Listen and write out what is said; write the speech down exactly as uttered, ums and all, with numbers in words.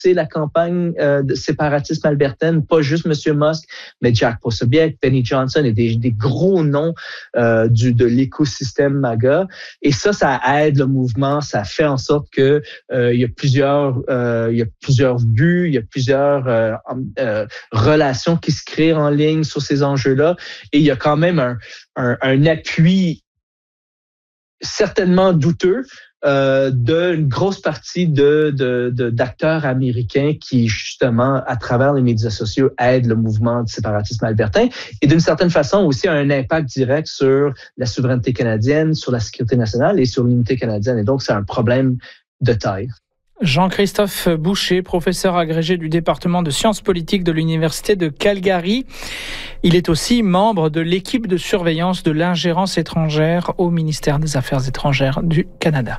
la campagne euh, de séparatisme albertaine, pas juste M. Musk, mais Jack Posobiec, Benny Johnson et des, des gros noms euh, du, de l'écosystème MAGA. Et ça, ça aide le mouvement, ça fait en sorte que euh, il y a plusieurs, euh, il y a plusieurs vues, il y a plusieurs euh, euh, relations qui se créent en ligne sur ces enjeux-là. Et il y a quand même un, un, un appui certainement douteux euh, d'une grosse partie de, de, de, d'acteurs américains qui, justement, à travers les médias sociaux, aident le mouvement du séparatisme albertain et d'une certaine façon aussi a un impact direct sur la souveraineté canadienne, sur la sécurité nationale et sur l'unité canadienne. Et donc, c'est un problème de taille. Jean-Christophe Boucher, professeur agrégé du département de sciences politiques de l'Université de Calgary. Il est aussi membre de l'équipe de surveillance de l'ingérence étrangère au ministère des Affaires étrangères du Canada.